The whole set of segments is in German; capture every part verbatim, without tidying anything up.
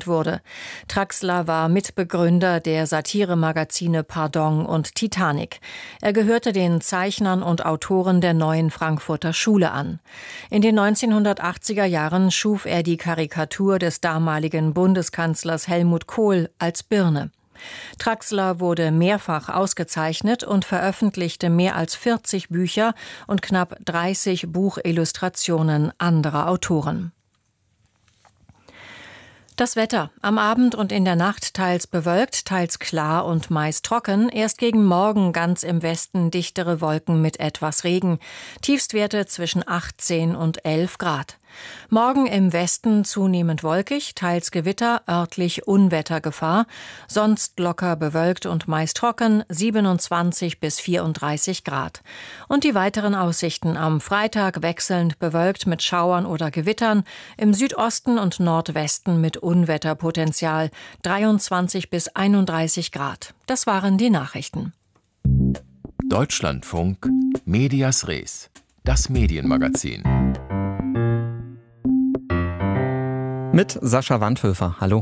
wurde. Traxler war Mitbegründer der Satiremagazine Pardon und Titanic. Er gehörte den Zeichnern und Autoren der Neuen Frankfurter Schule an. In den neunzehnhundertachtziger Jahren schuf er die Karikatur des damaligen Bundeskanzlers Helmut Kohl als Birne. Traxler wurde mehrfach ausgezeichnet und veröffentlichte mehr als vierzig Bücher und knapp dreißig Buchillustrationen anderer Autoren. Das Wetter. Am Abend und in der Nacht teils bewölkt, teils klar und meist trocken. Erst gegen Morgen ganz im Westen dichtere Wolken mit etwas Regen. Tiefstwerte zwischen achtzehn und elf Grad. Morgen im Westen zunehmend wolkig, teils Gewitter, örtlich Unwettergefahr. Sonst locker bewölkt und meist trocken, siebenundzwanzig bis vierunddreißig Grad. Und die weiteren Aussichten am Freitag wechselnd bewölkt mit Schauern oder Gewittern, im Südosten und Nordwesten mit Unwetterpotenzial, dreiundzwanzig bis einunddreißig Grad. Das waren die Nachrichten. Deutschlandfunk, Medias Res, das Medienmagazin. Mit Sascha Wandhöfer. Hallo.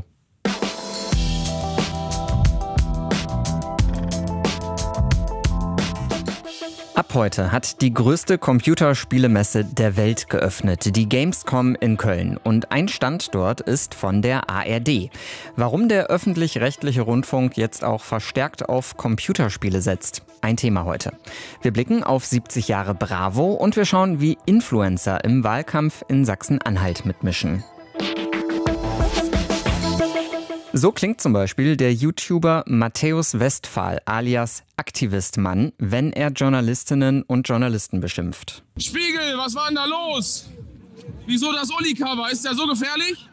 Ab heute hat die größte Computerspielemesse der Welt geöffnet, die Gamescom in Köln. Und ein Stand dort ist von der A R D. Warum der öffentlich-rechtliche Rundfunk jetzt auch verstärkt auf Computerspiele setzt, ein Thema heute. Wir blicken auf siebzig Jahre Bravo und wir schauen, wie Influencer im Wahlkampf in Sachsen-Anhalt mitmischen. So klingt zum Beispiel der YouTuber Matthäus Westphal alias Aktivistmann, wenn er Journalistinnen und Journalisten beschimpft. Spiegel, was war denn da los? Wieso das Uli-Cover? Ist der so gefährlich?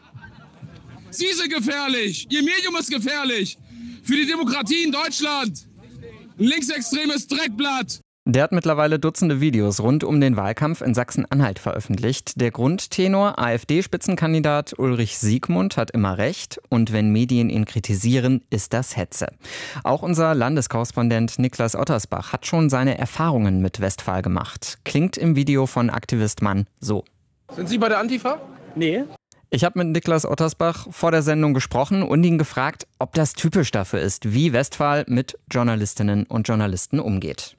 Sie sind gefährlich. Ihr Medium ist gefährlich. Für die Demokratie in Deutschland. Ein linksextremes Dreckblatt. Der hat mittlerweile Dutzende Videos rund um den Wahlkampf in Sachsen-Anhalt veröffentlicht. Der Grundtenor AfD-Spitzenkandidat Ulrich Siegmund hat immer recht und wenn Medien ihn kritisieren, ist das Hetze. Auch unser Landeskorrespondent Niklas Ottersbach hat schon seine Erfahrungen mit Westphal gemacht. Klingt im Video von Aktivistmann so. Sind Sie bei der Antifa? Nee. Ich habe mit Niklas Ottersbach vor der Sendung gesprochen und ihn gefragt, ob das typisch dafür ist, wie Westphal mit Journalistinnen und Journalisten umgeht.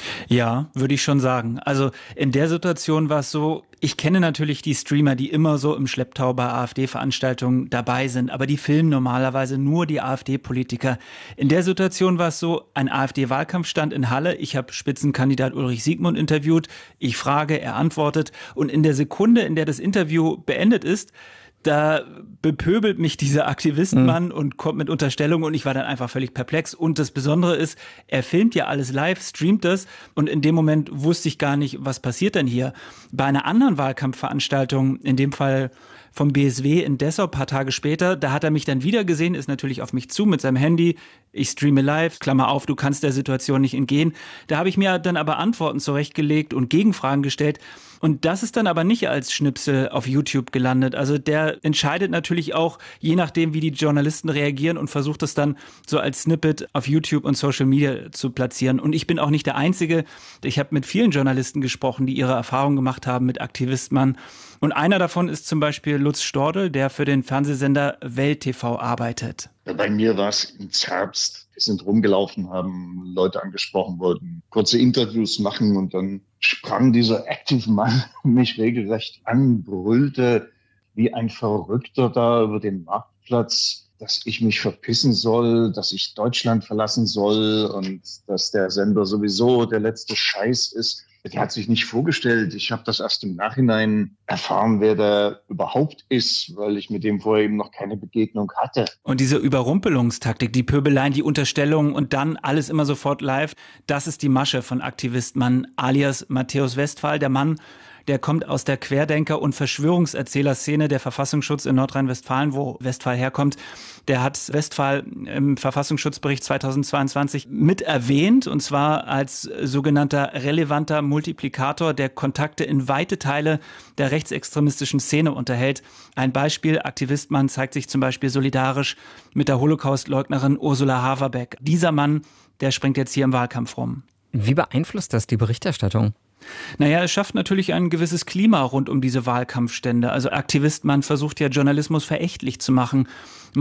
Ja, würde ich schon sagen. Also in der Situation war es so, ich kenne natürlich die Streamer, die immer so im Schlepptau bei AfD-Veranstaltungen dabei sind, aber die filmen normalerweise nur die AfD-Politiker. In der Situation war es so, ein AfD-Wahlkampf stand in Halle, ich habe Spitzenkandidat Ulrich Siegmund interviewt, ich frage, er antwortet und in der Sekunde, in der das Interview beendet ist, da bepöbelt mich dieser Aktivistenmann mhm. und kommt mit Unterstellungen und ich war dann einfach völlig perplex. Und das Besondere ist, er filmt ja alles live, streamt das und in dem Moment wusste ich gar nicht, was passiert denn hier. Bei einer anderen Wahlkampfveranstaltung, in dem Fall vom B S W in Dessau, ein paar Tage später, da hat er mich dann wieder gesehen, ist natürlich auf mich zu mit seinem Handy. Ich streame live, Klammer auf, du kannst der Situation nicht entgehen. Da habe ich mir dann aber Antworten zurechtgelegt und Gegenfragen gestellt. Und das ist dann aber nicht als Schnipsel auf YouTube gelandet. Also der entscheidet natürlich auch, je nachdem, wie die Journalisten reagieren und versucht es dann so als Snippet auf YouTube und Social Media zu platzieren. Und ich bin auch nicht der Einzige. Ich habe mit vielen Journalisten gesprochen, die ihre Erfahrungen gemacht haben mit Aktivistmann. Und einer davon ist zum Beispiel Lutz Stordel, der für den Fernsehsender Welt T V arbeitet. Bei mir war es im Herbst. Wir sind rumgelaufen, haben Leute angesprochen, wollten kurze Interviews machen und dann sprang dieser Active-Mann mich regelrecht an, brüllte wie ein Verrückter da über den Marktplatz, dass ich mich verpissen soll, dass ich Deutschland verlassen soll und dass der Sender sowieso der letzte Scheiß ist. Der hat sich nicht vorgestellt. Ich habe das erst im Nachhinein erfahren, wer der überhaupt ist, weil ich mit dem vorher eben noch keine Begegnung hatte. Und diese Überrumpelungstaktik, die Pöbeleien, die Unterstellungen und dann alles immer sofort live, das ist die Masche von Aktivistmann alias Matthäus Westphal, der Mann, der kommt aus der Querdenker- und Verschwörungserzähler-Szene der Verfassungsschutz in Nordrhein-Westfalen, wo Westphal herkommt. Der hat Westphal im Verfassungsschutzbericht zweitausendzweiundzwanzig mit erwähnt, und zwar als sogenannter relevanter Multiplikator, der Kontakte in weite Teile der rechtsextremistischen Szene unterhält. Ein Beispiel: Aktivistmann zeigt sich zum Beispiel solidarisch mit der Holocaust-Leugnerin Ursula Haverbeck. Dieser Mann, der springt jetzt hier im Wahlkampf rum. Wie beeinflusst das die Berichterstattung? Naja, es schafft natürlich ein gewisses Klima rund um diese Wahlkampfstände. Also Aktivistmann versucht ja, Journalismus verächtlich zu machen.